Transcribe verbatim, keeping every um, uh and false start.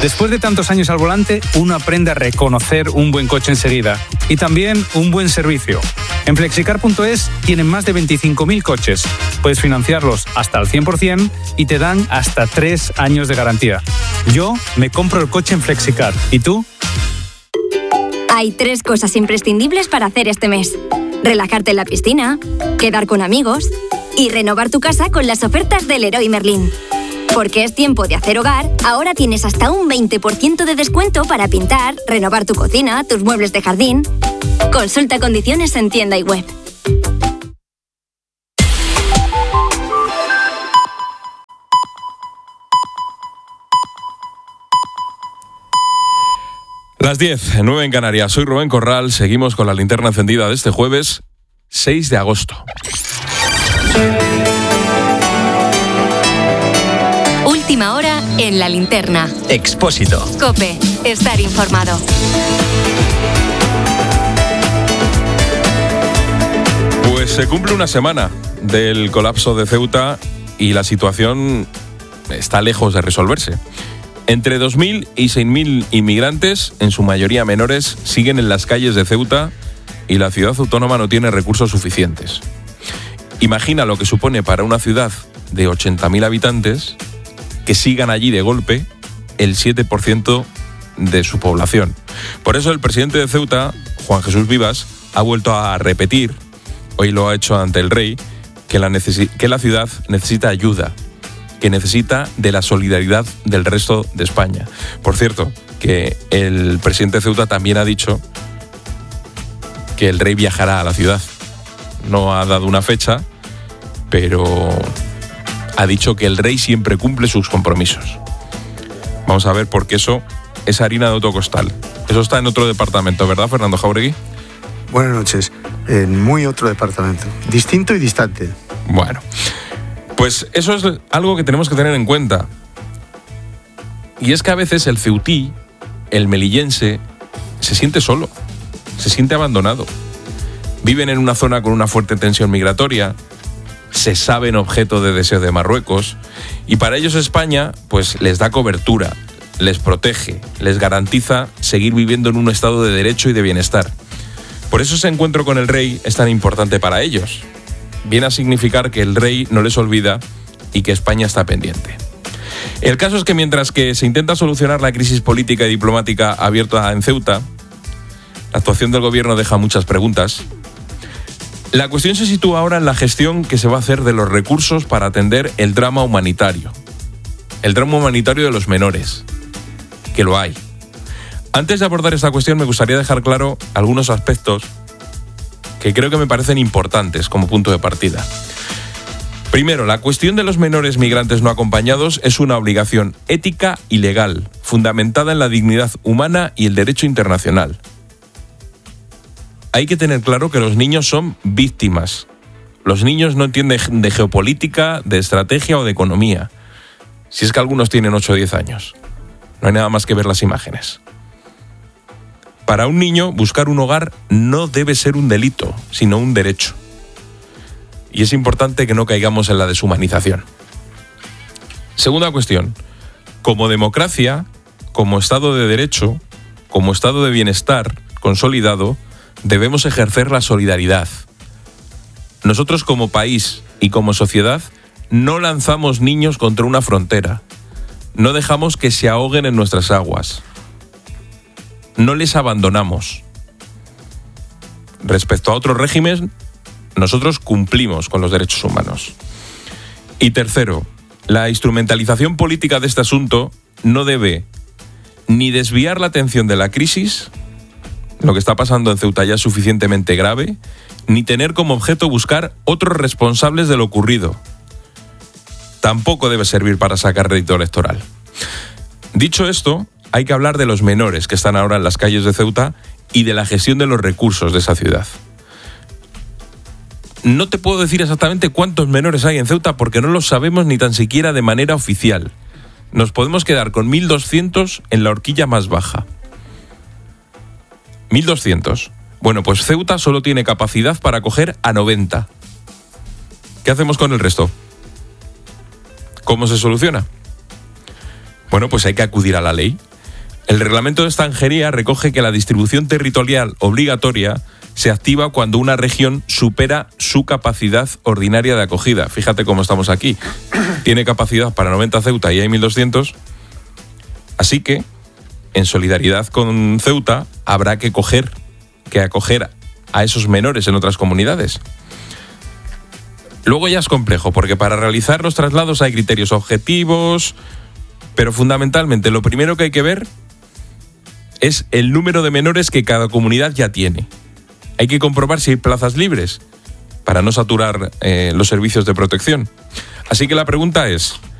Después de tantos años al volante, uno aprende a reconocer un buen coche enseguida y también un buen servicio. En flexicar punto es tienen más de veinticinco mil coches. Puedes financiarlos hasta al cien por ciento y te dan hasta tres años de garantía. Yo me compro el coche en Flexicar. ¿Y tú? Hay tres cosas imprescindibles para hacer este mes: relajarte en la piscina, quedar con amigos y renovar tu casa con las ofertas del Leroy Merlin. Porque es tiempo de hacer hogar, ahora tienes hasta un veinte por ciento de descuento para pintar, renovar tu cocina, tus muebles de jardín. Consulta condiciones en tienda y web. Las diez, nueve en Canarias. Soy Rubén Corral. Seguimos con la linterna encendida de este jueves seis de agosto. Última hora en la linterna. Expósito. COPE. Estar informado. Pues se cumple una semana del colapso de Ceuta y la situación está lejos de resolverse. Entre dos mil y seis mil inmigrantes, en su mayoría menores, siguen en las calles de Ceuta y la ciudad autónoma no tiene recursos suficientes. Imagina lo que supone para una ciudad de ochenta mil habitantes que sigan allí de golpe el siete por ciento de su población. Por eso el presidente de Ceuta, Juan Jesús Vivas, ha vuelto a repetir, hoy lo ha hecho ante el rey, que la, necesi- que la ciudad necesita ayuda, que necesita de la solidaridad del resto de España. Por cierto, que el presidente de Ceuta también ha dicho que el rey viajará a la ciudad. No ha dado una fecha, pero ha dicho que el rey siempre cumple sus compromisos. Vamos a ver, porque eso es harina de otro costal. Eso está en otro departamento, ¿verdad, Fernando Jáuregui? Buenas noches. En muy otro departamento. Distinto y distante. Bueno, pues eso es algo que tenemos que tener en cuenta. Y es que a veces el ceutí, el melillense, se siente solo, se siente abandonado. Viven en una zona con una fuerte tensión migratoria, se saben objeto de deseo de Marruecos, y para ellos España pues les da cobertura, les protege, les garantiza seguir viviendo en un estado de derecho y de bienestar. Por eso ese encuentro con el rey es tan importante para ellos. Viene a significar que el rey no les olvida y que España está pendiente. El caso es que mientras que se intenta solucionar la crisis política y diplomática abierta en Ceuta, la actuación del gobierno deja muchas preguntas. La cuestión se sitúa ahora en la gestión que se va a hacer de los recursos para atender el drama humanitario. El drama humanitario de los menores, que lo hay. Antes de abordar esta cuestión me gustaría dejar claro algunos aspectos que creo que me parecen importantes como punto de partida. Primero, la cuestión de los menores migrantes no acompañados es una obligación ética y legal, fundamentada en la dignidad humana y el derecho internacional. Hay que tener claro que los niños son víctimas. Los niños no entienden de geopolítica, de estrategia o de economía. Si es que algunos tienen ocho o diez años. No hay nada más que ver las imágenes. Para un niño, buscar un hogar no debe ser un delito, sino un derecho. Y es importante que no caigamos en la deshumanización. Segunda cuestión. Como democracia, como Estado de Derecho, como Estado de Bienestar consolidado, debemos ejercer la solidaridad. Nosotros como país y como sociedad no lanzamos niños contra una frontera. No dejamos que se ahoguen en nuestras aguas. No les abandonamos. Respecto a otros regímenes, nosotros cumplimos con los derechos humanos. Y tercero, la instrumentalización política de este asunto no debe ni desviar la atención de la crisis, lo que está pasando en Ceuta ya es suficientemente grave, ni tener como objeto buscar otros responsables de lo ocurrido. Tampoco debe servir para sacar rédito electoral. Dicho esto, hay que hablar de los menores que están ahora en las calles de Ceuta y de la gestión de los recursos de esa ciudad. No te puedo decir exactamente cuántos menores hay en Ceuta porque no lo sabemos ni tan siquiera de manera oficial. Nos podemos quedar con mil doscientos en la horquilla más baja. mil doscientos. Bueno, pues Ceuta solo tiene capacidad para acoger a noventa. ¿Qué hacemos con el resto? ¿Cómo se soluciona? Bueno, pues hay que acudir a la ley. El reglamento de extranjería recoge que la distribución territorial obligatoria se activa cuando una región supera su capacidad ordinaria de acogida. Fíjate cómo estamos aquí. Tiene capacidad para noventa Ceuta y hay mil doscientos. Así que, en solidaridad con Ceuta, habrá que coger, que acoger a esos menores en otras comunidades. Luego ya es complejo, porque para realizar los traslados hay criterios objetivos, pero fundamentalmente lo primero que hay que ver es el número de menores que cada comunidad ya tiene. Hay que comprobar si hay plazas libres para no saturar eh, los servicios de protección. Así que la pregunta es,